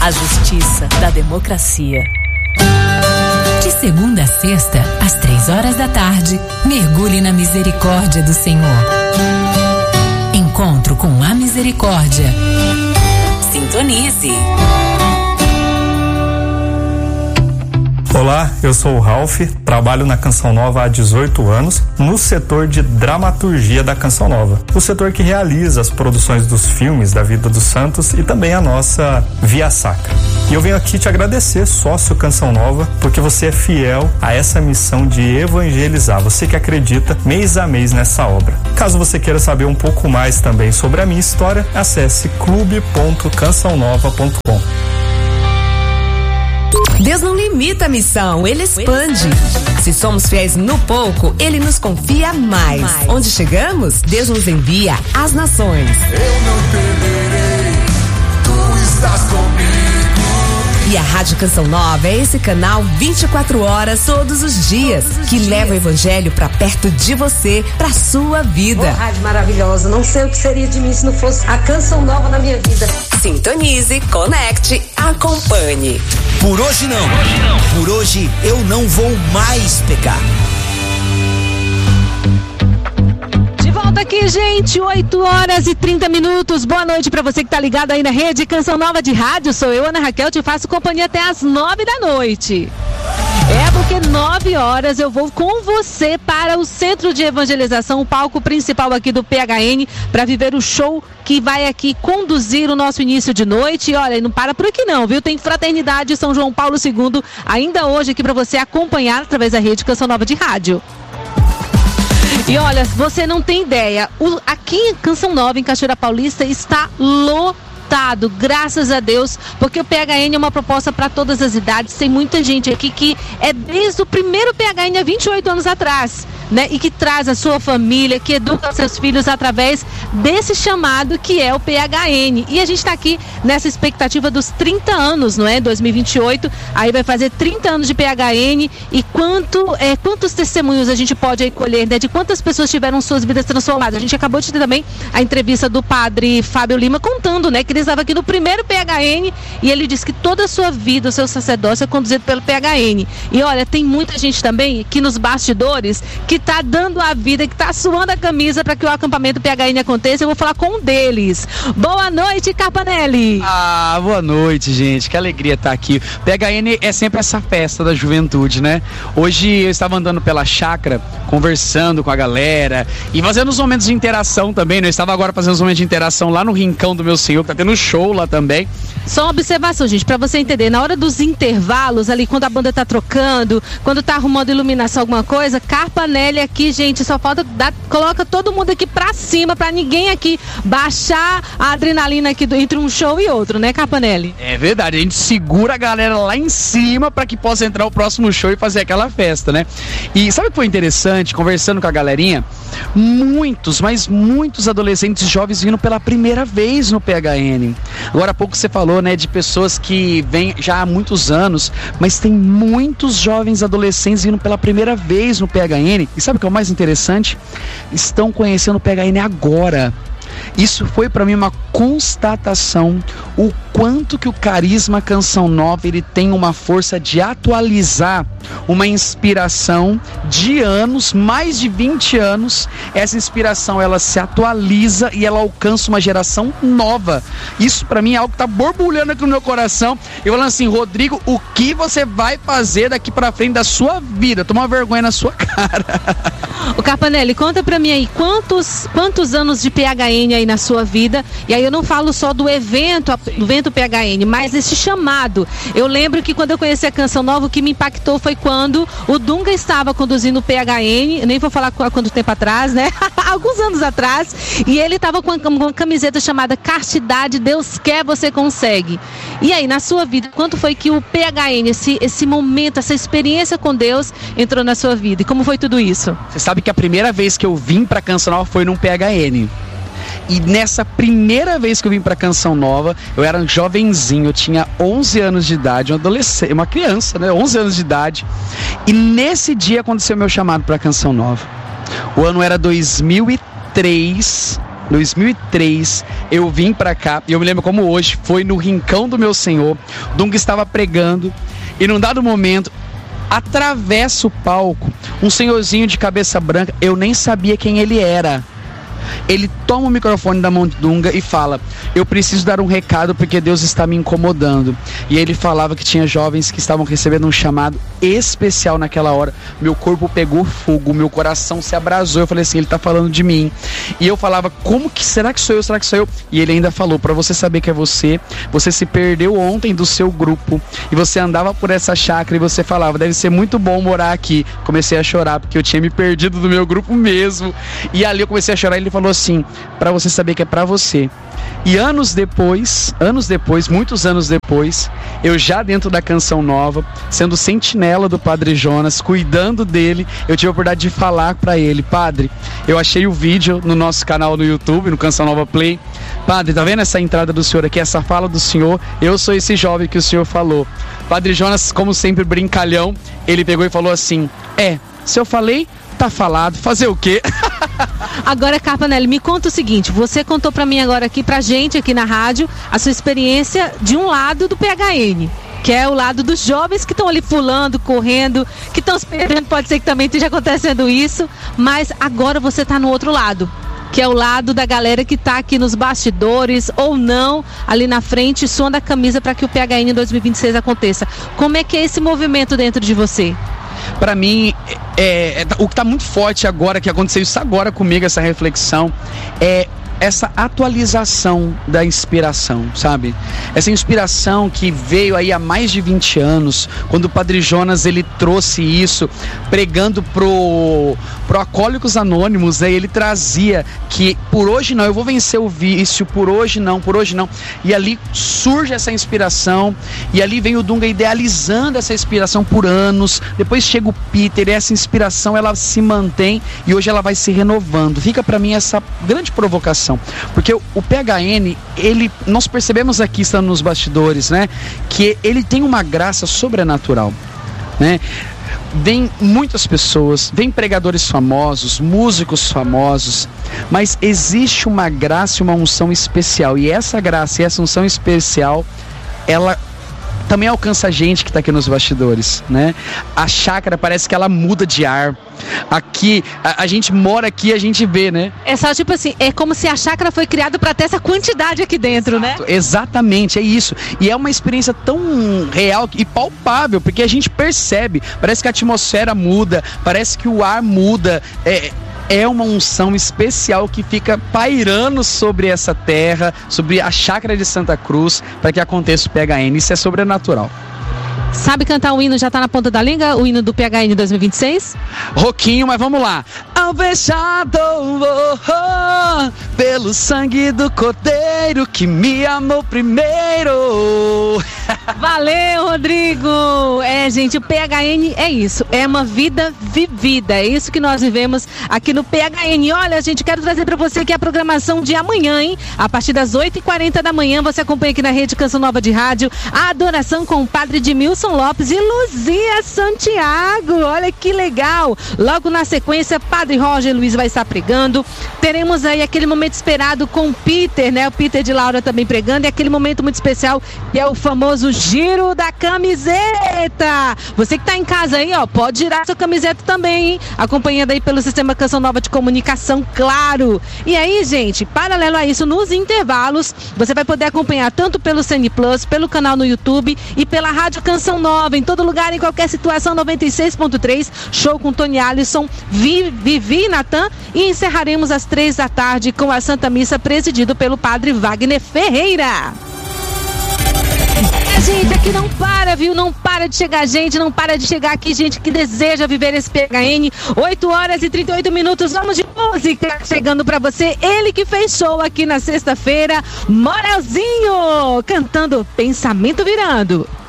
a justiça da democracia. De segunda a sexta, às 15h, mergulhe na misericórdia do Senhor. Encontro com a misericórdia. Sintonize. Olá, eu sou o Ralph, trabalho na Canção Nova há 18 anos, no setor de dramaturgia da Canção Nova, o setor que realiza as produções dos filmes da vida dos santos e também a nossa Via Sacra. E eu venho aqui te agradecer, sócio Canção Nova, porque você é fiel a essa missão de evangelizar, você que acredita mês a mês nessa obra. Caso você queira saber um pouco mais também sobre a minha história, acesse clube.cançãonova.com. Deus não limita a missão, Ele expande. Se somos fiéis no pouco, Ele nos confia mais. Onde chegamos, Deus nos envia às nações. Eu não temerei, Tu estás comigo. E a Rádio Canção Nova é esse canal 24 horas todos os dias, que leva o evangelho pra perto de você, pra sua vida. Rádio maravilhosa, não sei o que seria de mim se não fosse a Canção Nova na minha vida. Sintonize, conecte, acompanhe. Por hoje não. Por hoje eu não vou mais pecar. De volta aqui, gente, 8h30. Boa noite pra você que tá ligado aí na rede Canção Nova de Rádio. Sou eu, Ana Raquel, te faço companhia até as 9h. É porque 9h eu vou com você para o Centro de Evangelização, o palco principal aqui do PHN, para viver o show que vai aqui conduzir o nosso início de noite. E olha, não para por aqui não, viu? Tem Fraternidade São João Paulo II ainda hoje aqui para você acompanhar através da rede Canção Nova de Rádio. E olha, você não tem ideia, aqui em Canção Nova, em Cachoeira Paulista, está lotado, graças a Deus, porque o PHN é uma proposta para todas as idades. Tem muita gente aqui que é desde o primeiro PHN há 28 anos atrás, né? E que traz a sua família, que educa seus filhos através desse chamado que é o PHN. E a gente está aqui nessa expectativa dos 30 anos, não é? 2028, aí vai fazer 30 anos de PHN. E quantos testemunhos a gente pode aí colher, né? De quantas pessoas tiveram suas vidas transformadas. A gente acabou de ter também a entrevista do padre Fábio Lima contando, né? Que ele estava aqui no primeiro PHN e ele disse que toda a sua vida, o seu sacerdócio é conduzido pelo PHN. E olha, tem muita gente também que nos bastidores que está dando a vida, que está suando a camisa para que o acampamento PHN aconteça. Eu vou falar com um deles. Boa noite, Carpanelli. Boa noite, gente. Que alegria estar aqui. PHN é sempre essa festa da juventude, né? Hoje eu estava andando pela chácara, conversando com a galera e fazendo uns momentos de interação também, né? Eu estava agora fazendo uns momentos de interação lá no Rincão do Meu Senhor, que tá tendo show lá também. Só uma observação, gente, pra você entender, na hora dos intervalos ali, quando a banda tá trocando, quando tá arrumando iluminação, alguma coisa, Carpanelli aqui, gente, só falta coloca todo mundo aqui pra cima, pra ninguém aqui baixar a adrenalina aqui entre um show e outro, né, Carpanelli? É verdade, a gente segura a galera lá em cima pra que possa entrar o próximo show e fazer aquela festa, né? E sabe o que foi interessante, conversando com a galerinha? Muitos adolescentes jovens vindo pela primeira vez no PHN. Agora há pouco você falou, né, de pessoas que vêm já há muitos anos, mas tem muitos jovens adolescentes vindo pela primeira vez no PHN. E sabe o que é o mais interessante? Estão conhecendo o PHN agora. Isso foi para mim uma constatação, o quanto que o Carisma Canção Nova ele tem uma força de atualizar uma inspiração de anos, mais de 20 anos. Essa inspiração ela se atualiza e ela alcança uma geração nova. Isso para mim é algo que tá borbulhando aqui no meu coração. Eu falando assim, Rodrigo, o que você vai fazer daqui para frente da sua vida? Toma uma vergonha na sua cara. O Carpanelli, conta pra mim aí, quantos anos de PHN aí na sua vida? E aí eu não falo só do evento PHN, mas esse chamado. Eu lembro que quando eu conheci a Canção Nova, o que me impactou foi quando o Dunga estava conduzindo o PHN, eu nem vou falar há quanto tempo atrás, né? Alguns anos atrás, e ele estava com uma camiseta chamada Castidade, Deus quer, você consegue. E aí, na sua vida, quanto foi que o PHN, esse momento, essa experiência com Deus entrou na sua vida? E como foi tudo isso? Você sabe que a primeira vez que eu vim pra Canção Nova foi num PHN. E nessa primeira vez que eu vim pra Canção Nova, eu era um jovenzinho, eu tinha 11 anos de idade, um adolescente, uma criança, né? 11 anos de idade. E nesse dia aconteceu meu chamado pra Canção Nova. O ano era 2003, 2003, eu vim pra cá, e eu me lembro como hoje, foi no Rincão do Meu Senhor, Dunga estava pregando, e num dado momento, atravessa o palco, um senhorzinho de cabeça branca, eu nem sabia quem ele era. Ele toma o microfone da mão de Dunga e fala: eu preciso dar um recado porque Deus está me incomodando. E ele falava que tinha jovens que estavam recebendo um chamado especial naquela hora. Meu corpo pegou fogo, meu coração se abrasou. Eu falei assim, ele está falando de mim. E eu falava, como que, será que sou eu, será que sou eu? E ele ainda falou, para você saber que é você se perdeu ontem do seu grupo e você andava por essa chácara e você falava, deve ser muito bom morar aqui. Comecei a chorar porque eu tinha me perdido do meu grupo mesmo. E ali eu comecei a chorar e ele falou assim, para você saber que é para você. E anos depois, muitos anos depois, eu já dentro da Canção Nova, sendo sentinela do Padre Jonas, cuidando dele, eu tive a oportunidade de falar para ele, Padre, eu achei o vídeo no nosso canal no YouTube, no Canção Nova Play. Padre, tá vendo essa entrada do senhor aqui, essa fala do senhor? Eu sou esse jovem que o senhor falou. Padre Jonas, como sempre brincalhão, ele pegou e falou assim, se eu falei, tá falado, fazer o quê? Agora, Carpanelli, me conta o seguinte, você contou pra mim agora aqui, pra gente aqui na rádio, a sua experiência de um lado do PHN, que é o lado dos jovens que estão ali pulando, correndo, que estão se perdendo, pode ser que também esteja acontecendo isso, mas agora você tá no outro lado, que é o lado da galera que tá aqui nos bastidores ou não, ali na frente, suando a camisa para que o PHN 2026 aconteça. Como é que é esse movimento dentro de você? Para mim, o que está muito forte agora, que aconteceu isso agora comigo, essa reflexão, é essa atualização da inspiração, sabe? Essa inspiração que veio aí há mais de 20 anos, quando o Padre Jonas, ele trouxe isso, pregando pro Alcoólicos Anônimos, aí ele trazia que por hoje não, eu vou vencer o vício, por hoje não, e ali surge essa inspiração, e ali vem o Dunga idealizando essa inspiração por anos, depois chega o Peter, e essa inspiração ela se mantém, e hoje ela vai se renovando. Fica para mim essa grande provocação, porque o PHN, nós percebemos aqui, estando nos bastidores, né, que ele tem uma graça sobrenatural, né? Vem muitas pessoas, vem pregadores famosos, músicos famosos, mas existe uma graça e uma unção especial, e essa graça e essa unção especial, ela também alcança a gente que está aqui nos bastidores, né? A chácara parece que ela muda de ar. Aqui, a gente mora aqui, a gente vê, né? É só tipo assim, é como se a chácara foi criada para ter essa quantidade aqui dentro, né? Exatamente, é isso. E é uma experiência tão real e palpável, porque a gente percebe, parece que a atmosfera muda, parece que o ar muda, é uma unção especial que fica pairando sobre essa terra, sobre a chácara de Santa Cruz, para que aconteça o PHN. Isso é sobrenatural. Sabe cantar o hino, já tá na ponta da língua, o hino do PHN 2026? Roquinho, mas vamos lá. Alvejado pelo sangue do Cordeiro que me amou primeiro. Valeu, Rodrigo! Gente, o PHN é isso, é uma vida vivida, é isso que nós vivemos aqui no PHN. Olha, gente, quero trazer pra você aqui a programação de amanhã, hein? A partir das 8h40 da manhã, você acompanha aqui na Rede Canção Nova de Rádio, a adoração com o Padre Edmilson Lopes e Luzia Santiago. Olha que legal! Logo na sequência, Padre Roger Luiz vai estar pregando. Teremos aí aquele momento esperado com o Peter, né? O Peter de Laura também pregando, e aquele momento muito especial que é o famoso giro da camiseta. Você que tá em casa aí, ó, pode girar sua camiseta também, hein? Acompanhando aí pelo Sistema Canção Nova de Comunicação, claro. E aí, gente, paralelo a isso, nos intervalos, você vai poder acompanhar tanto pelo CN Plus, pelo canal no YouTube e pela Rádio Canção Nova, em todo lugar, em qualquer situação, 96.3, show com Tony Alisson, Vivi e Natan, e encerraremos às 3 da tarde com a Santa Missa presidido pelo Padre Wagner Ferreira. Gente, aqui não para, viu? Não para de chegar gente, não para de chegar aqui gente que deseja viver esse PHN. 8h38, vamos de música chegando pra você. Ele que fez show aqui na sexta-feira, Morelzinho, cantando Pensamento Virando.